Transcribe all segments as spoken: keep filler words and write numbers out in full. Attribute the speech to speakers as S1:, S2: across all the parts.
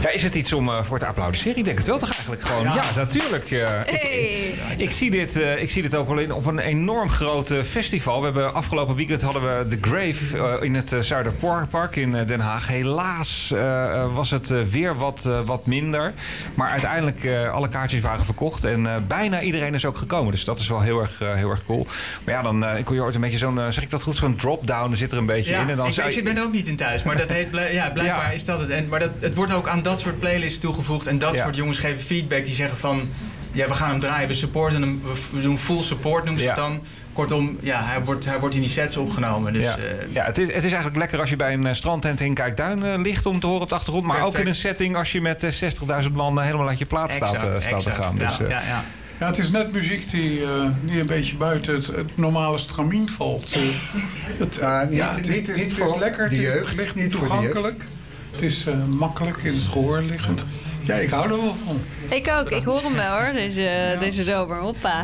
S1: Ja, is het iets om uh, voor te applaudisseren? Ik denk het wel toch eigenlijk gewoon. Ja, ja natuurlijk. Uh, hey. ik, ik, ik, zie dit, uh, ik zie dit ook wel in, op een enorm groot uh, festival. We hebben afgelopen weekend hadden we The Grave uh, in het uh, Zuiderpark in uh, Den Haag. Helaas uh, was het uh, weer wat, uh, wat minder. Maar uiteindelijk uh, alle kaartjes waren verkocht. En uh, bijna iedereen is ook gekomen. Dus dat is wel heel erg, uh, heel erg cool. Maar ja, dan uh, ik hoor je ooit een beetje zo'n, uh, zeg ik dat goed, zo'n drop-down zit er een beetje
S2: ja,
S1: in. En dan
S2: ik,
S1: zou
S2: ik, ik ben er ook niet in thuis. Maar dat heet, ja, blijkbaar ja. is dat het. En, maar dat, het wordt ook aan dat soort playlists toegevoegd. En dat ja. soort jongens geven feedback. Die zeggen van, ja, we gaan hem draaien. We supporten hem. We doen full support, noemen ze ja. het dan. Kortom, ja, hij wordt, hij wordt in die sets opgenomen. Dus,
S1: ja,
S2: uh,
S1: ja het, is, het is eigenlijk lekker als je bij een strandtent in Kijkduin uh, ligt om te horen op de achtergrond. Maar perfect. Ook in een setting als je met uh, zestigduizend man uh, helemaal uit je plaat exact, staat, uh, staat te gaan.
S2: Ja,
S1: dus, uh,
S2: ja, ja.
S3: Ja, het is net muziek die, uh, die een beetje buiten het, het normale stramien valt. Uh, het,
S4: uh, niet,
S3: ja, het,
S4: niet,
S3: het, is,
S4: niet
S3: het
S4: voor
S3: is lekker,
S4: de jeugd,
S3: het ligt
S4: niet
S3: toegankelijk. Het is uh, makkelijk in het gehoor liggend. Ja, ik hou er wel van.
S5: Ik ook, ik hoor hem wel hoor, deze, ja. deze zomer. Hoppa.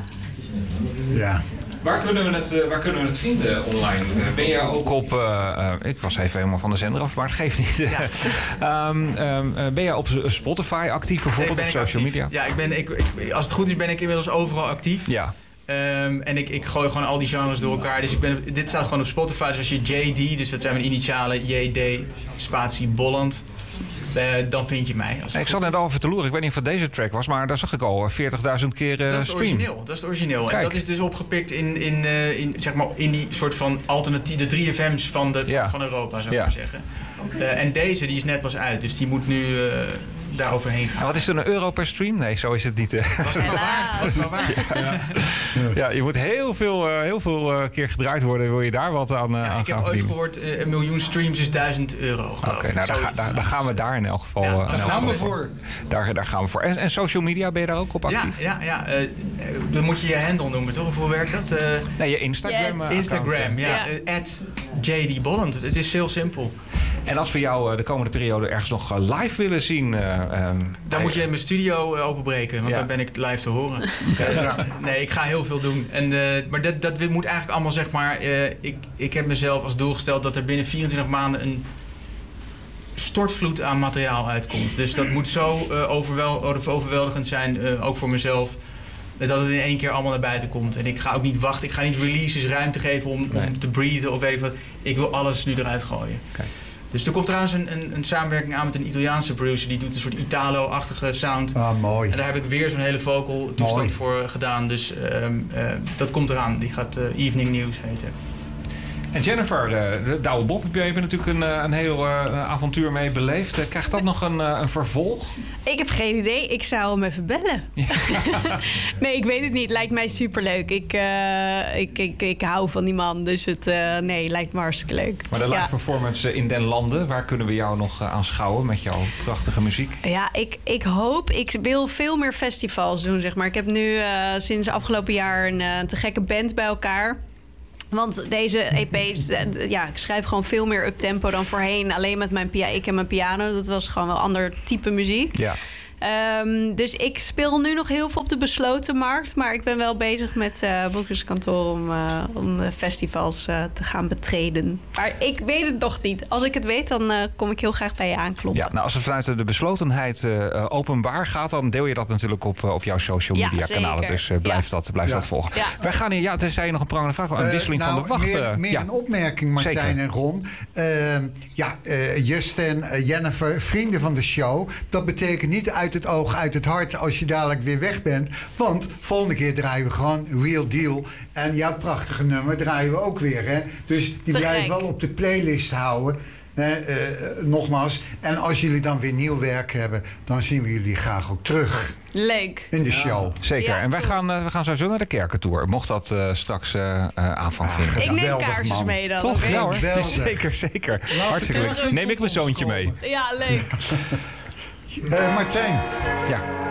S4: Ja.
S1: Waar kunnen, we het, uh, waar kunnen we het vinden online? Uh, ben je ook op... Uh, uh, ik was even helemaal van de zender af, maar het geeft niet. Ja. um, um, uh, ben je op Spotify actief bijvoorbeeld, op social
S2: actief.
S1: media?
S2: Ja, ik ben, ik, ik, als het goed is ben ik inmiddels overal actief.
S1: Ja.
S2: Um, en ik, ik gooi gewoon al die genres door elkaar. Dus ik ben, dit staat gewoon op Spotify. Dus als je J D, dus dat zijn mijn initialen, J D, spatie, Bolland. Uh, dan vind je mij. Als
S1: nee, ik zat net al even te loeren. Ik weet niet of het deze track was, maar daar zag ik al veertigduizend keer uh,
S2: dat is
S1: stream.
S2: Origineel, dat is het origineel. Kijk. En dat is dus opgepikt in, in, uh, in, zeg maar, in die soort van alternatieve, de drie F M's van, de, ja. van Europa, zou ik ja. maar zeggen. Okay. Uh, en deze, die is net pas uit, dus die moet nu uh, daar overheen gaan.
S1: En wat is er een euro per stream? Nee, zo is het niet. Uh.
S2: Was het wel waar? Was het wel waar?
S1: Ja. Ja. Ja, je moet heel veel, uh, heel veel uh, keer gedraaid worden, wil je daar wat aan, uh,
S2: ja,
S1: aan
S2: ik
S1: gaan
S2: heb
S1: verdienen.
S2: ooit gehoord, uh, een miljoen streams is duizend euro.
S1: Oké, okay, nou, daar, ga, daar, daar gaan we daar in elk geval,
S2: ja,
S1: uh,
S2: daar
S1: elk
S2: gaan
S1: geval
S2: we voor.
S1: Daar, daar gaan we voor. En, en social media, ben je daar ook op actief?
S2: Ja, ja, ja. Uh, dan moet je je handle noemen, toch? Of hoe werkt dat? Uh,
S1: nee, je Instagram.
S2: Yeah. Instagram, ja. At J D Bolland. Het is heel simpel.
S1: En als we jou uh, de komende periode ergens nog uh, live willen zien... Uh, um,
S2: dan moet je mijn studio uh, openbreken, want ja. dan ben ik live te horen. uh, ja. Nee, ik ga heel veel doen. En, uh, maar dat, dat moet eigenlijk allemaal, zeg maar... Uh, ik, ik heb mezelf als doel gesteld dat er binnen vierentwintig maanden... een stortvloed aan materiaal uitkomt. Dus dat moet zo uh, overwel, overweldigend zijn, uh, ook voor mezelf... dat het in één keer allemaal naar buiten komt. En ik ga ook niet wachten. Ik ga niet releases ruimte geven om, nee. om te breathen of weet ik wat. Ik wil alles nu eruit gooien. Okay. Dus er komt trouwens een, een, een samenwerking aan met een Italiaanse producer. Die doet een soort Italo-achtige sound.
S4: Ah, mooi.
S2: En daar heb ik weer zo'n hele vocal toestand voor gedaan. Dus um, uh, dat komt eraan. Die gaat uh, Evening News heten.
S1: En Jennifer, de Douwe Bob, heb je natuurlijk een, een heel uh, avontuur mee beleefd. Krijgt dat nog een, een vervolg?
S5: Ik heb geen idee. Ik zou hem even bellen. Ja. Nee, ik weet het niet. Lijkt mij superleuk. Ik, uh, ik, ik, ik hou van die man. Dus het uh, nee, lijkt me hartstikke leuk.
S1: Maar de live ja. performance in den landen, waar kunnen we jou nog uh, aanschouwen met jouw prachtige muziek?
S5: Ja, ik, ik hoop, ik wil veel meer festivals doen, zeg maar. Ik heb nu uh, sinds afgelopen jaar een uh, te gekke band bij elkaar. Want deze E P's, ja, ik schrijf gewoon veel meer uptempo dan voorheen. Alleen met mijn piano. Ik en mijn piano, dat was gewoon wel een ander type muziek. Ja. Um, dus ik speel nu nog heel veel op de besloten markt. Maar ik ben wel bezig met uh, boekerskantoor om, uh, om festivals uh, te gaan betreden. Maar ik weet het nog niet. Als ik het weet, dan uh, kom ik heel graag bij je aankloppen.
S1: Ja, nou, als het vanuit de beslotenheid uh, openbaar gaat, dan deel je dat natuurlijk op, uh, op jouw social media ja, kanalen. Dus uh, blijf, ja. dat, blijf ja. dat volgen. Ja. Wij gaan hier, ja, tenzij je nog een prangende vraag, een wisseling uh, nou, van de wacht.
S4: Meer, meer ja. een opmerking, Martijn Zeker. en Ron. Uh, ja, uh, Justin, uh, Jennifer, vrienden van de show. Dat betekent niet uit het oog, uit het hart als je dadelijk weer weg bent. Want volgende keer draaien we gewoon Real Deal. En jouw prachtige nummer draaien we ook weer. Hè? Dus die Te blijven wel op de playlist houden. Hè? Uh, nogmaals. En als jullie dan weer nieuw werk hebben, dan zien we jullie graag ook terug.
S5: Leuk.
S4: In de show.
S1: Ja. Zeker. Ja. En wij gaan, uh, we gaan sowieso naar de Kerkentour. Mocht dat uh, straks uh, uh, aanvang vinden.
S5: Ah, ik neem kaarsjes man. mee dan.
S1: Toch? Ja, hoor. Zeker, zeker. Hartstikke leuk. Neem ik mijn zoontje mee.
S5: Ja, leuk.
S4: uh, Martijn.
S1: Ja.